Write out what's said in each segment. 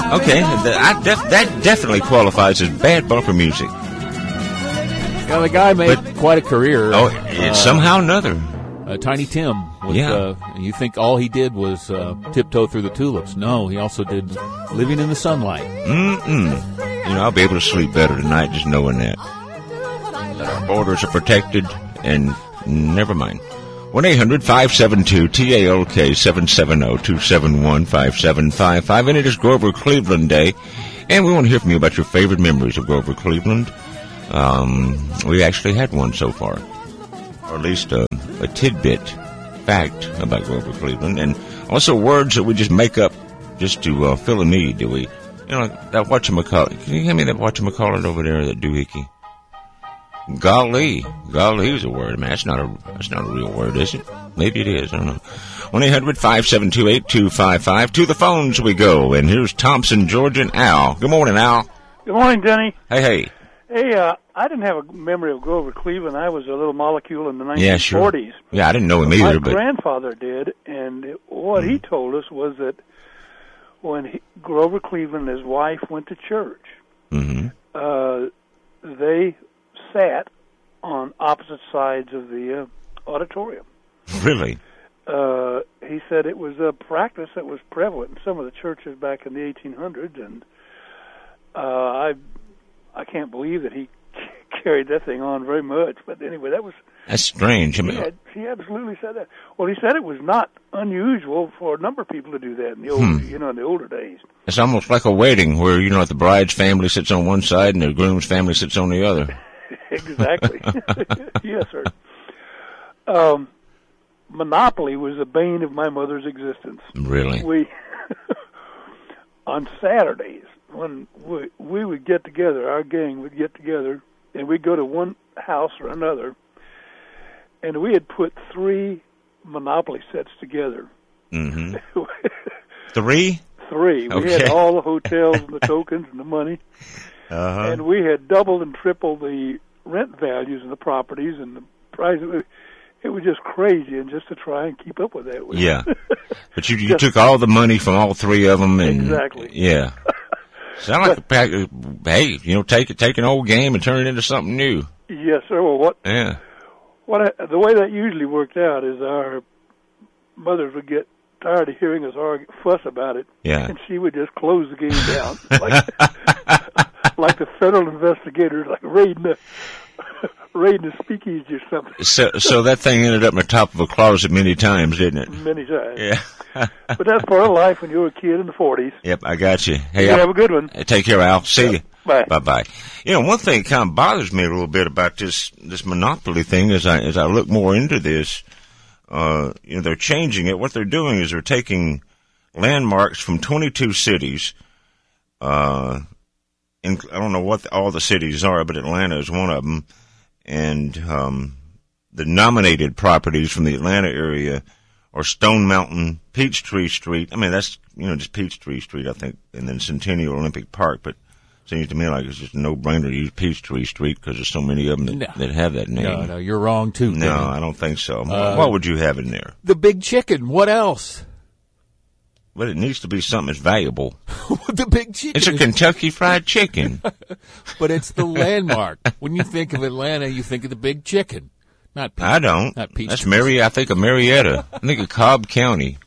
Okay, that definitely qualifies as bad bumper music. Yeah, the guy made quite a career. Oh, it's somehow another. Tiny Tim. With, you think all he did was tiptoe through the tulips. No, he also did Living in the Sunlight. I'll be able to sleep better tonight just knowing that our borders are protected, and never mind. 1-800-572-TALK 770-271-5755. And it is Grover Cleveland Day, and we want to hear from you about your favorite memories of Grover Cleveland. We actually had one so far, or at least a tidbit fact about Grover Cleveland, and also words that we just make up just to fill a need. Do we? That whatchamacallit. Can you hand me that whatchamacallit over there, that doohickey? Golly is a word. Man, that's not a real word, is it? Maybe it is. I don't know. 1-800-572-8255. To the phones we go, and here's Thompson, Georgia, and Al. Good morning, Al. Good morning, Denny. Hey. Hey, I didn't have a memory of Grover Cleveland. I was a little molecule in the 1940s. Yeah, sure. Yeah, I didn't know him either. My grandfather did, and what he told us was that when Grover Cleveland and his wife went to church, they sat on opposite sides of the auditorium. Really? He said it was a practice that was prevalent in some of the churches back in the 1800s, and I can't believe that he carried that thing on very much. But anyway, that's strange. He absolutely said that. Well, he said it was not unusual for a number of people to do that in the in the older days. It's almost like a wedding where the bride's family sits on one side and the groom's family sits on the other. Exactly. Yes, sir. Monopoly was the bane of my mother's existence. Really? We on Saturdays, when we would get together, our gang would get together, and we'd go to one house or another, and we had put 3 Monopoly sets together. Mm-hmm. 3? 3. We had all the hotels and the tokens and the money, and we had doubled and tripled the rent values of the properties and the price. It was just crazy, and just to try and keep up with that. Yeah, but you took all the money from all 3 of them, and exactly. Yeah. Sound like hey, take an old game and turn it into something new. Yes, sir. Well, the way that usually worked out is our mothers would get tired of hearing us fuss about it, and she would just close the game down, like the federal investigators, like raiding the speakeasy or something. So that thing ended up in the top of a closet many times, didn't it? Many times. Yeah. But that's part of life when you were a kid in the 40s. Yep, I got you. Hey, have a good one. Take care, Al. See you. Bye. Bye-bye. One thing that kind of bothers me a little bit about this monopoly thing as I look more into this, they're changing it. What they're doing is they're taking landmarks from 22 cities. I don't know what all the cities are, but Atlanta is one of them. And the nominated properties from the Atlanta area are Stone Mountain, Peachtree Street. I mean, that's, just Peachtree Street, I think, and then Centennial Olympic Park. But it seems to me like it's just a no-brainer to use Peachtree Street because there's so many of them that have that name. No, you're wrong, too. No, I don't think so. What would you have in there? The Big Chicken. What else? Well, it needs to be something that's valuable. The Big Chicken. It's a Kentucky Fried Chicken. But it's the landmark. When you think of Atlanta, you think of the Big Chicken. Not Peach. I don't. Not Peach. That's I think of Marietta. I think of Cobb County.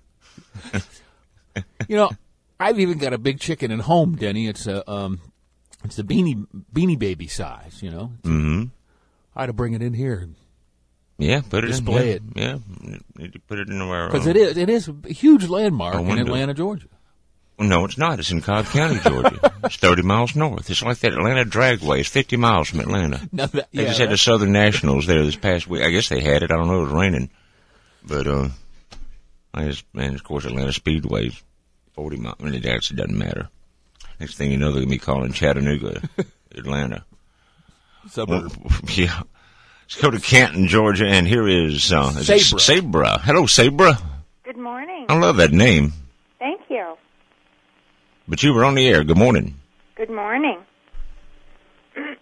I've even got a Big Chicken at home, Denny. It's the Beanie Baby size, Mm-hmm. I had to bring it in here. Yeah, display it. Yeah, need to put it in our because it is a huge landmark in Atlanta, Georgia. No, it's not. It's in Cobb County, Georgia. It's 30 miles north. It's like that Atlanta Dragway. It's 50 miles from Atlanta. They just had the Southern Nationals there this past week. I guess they had it. I don't know. It was raining. But, of course, Atlanta Speedway's 40 miles. I mean, it actually doesn't matter. Next thing you know, they're going to be calling Chattanooga Atlanta. Suburb. Yeah. Let's go to Canton, Georgia, and here is Sabra. Sabra. Hello, Sabra. Good morning. I love that name. Thank you. But you were on the air. Good morning. Good morning.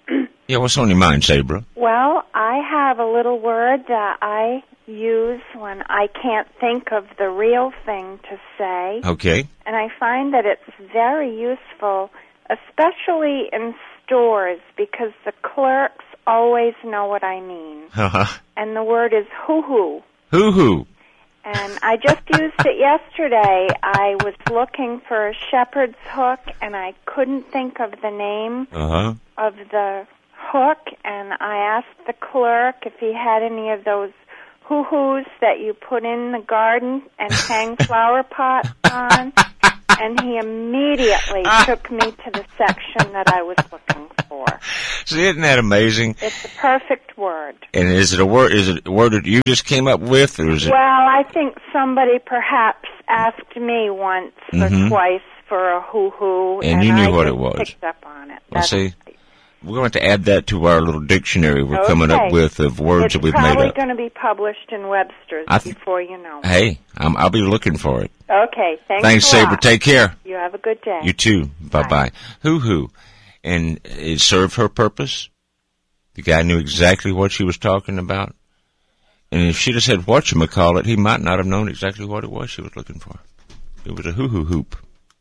Yeah, what's on your mind, Sabra? Well, I have a little word that I use when I can't think of the real thing to say. Okay. And I find that it's very useful, especially in stores, because the clerks always know what I mean. Uh-huh. And the word is hoo-hoo. Hoo-hoo. And I just used it yesterday. I was looking for a shepherd's hook, and I couldn't think of the name of the hook, and I asked the clerk if he had any of those hoo-hoos that you put in the garden and hang flower pots on, and he immediately took me to the section that I was looking for. See, isn't that amazing? It's a perfect word. And is it a word that you just came up with, or is it? Well, I think somebody perhaps asked me once or twice for a hoo-hoo, and you knew I what it was. Picked up on it. Well, see, we're going to add that to our little dictionary we're coming up with of words that we've made up. It's probably going to be published in Webster's before you know. Hey, I'll be looking for it. Okay, thanks, Sabra. Take care. You have a good day. You too. Bye-bye. Hoo-hoo. And it served her purpose. The guy knew exactly what she was talking about. And if she'd have said whatchamacallit, he might not have known exactly what it was she was looking for. It was a hoo-hoo hoop.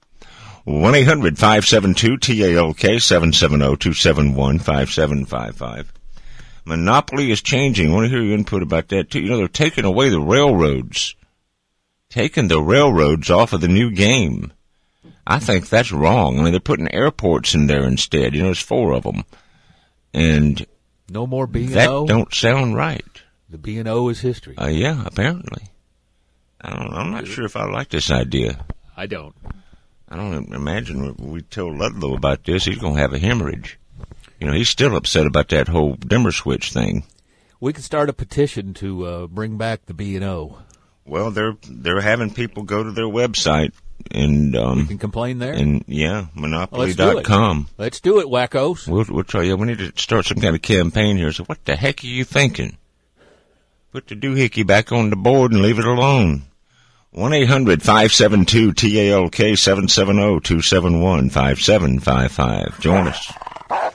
1-800-572-TALK, 770-271-5755. Monopoly is changing. I want to hear your input about that, too. You know, they're taking away the railroads. Taking the railroads off of the new game. I think that's wrong. I mean, they're putting airports in there instead. You know, there's 4 of them. And no more B&O? That don't sound right. The B&O is history. Yeah, apparently. I'm not sure if I like this idea. I don't imagine we tell Ludlow about this, he's going to have a hemorrhage. You know, he's still upset about that whole dimmer switch thing. We could start a petition to bring back the B&O. Well, they're having people go to their website and you can complain there. And Monopoly.com. Let's do it, wackos. We'll try you. We need to start some kind of campaign here. So what the heck are you thinking? Put the doohickey back on the board and leave it alone. 1-800-572-TALK, 770-271-5755. Join us.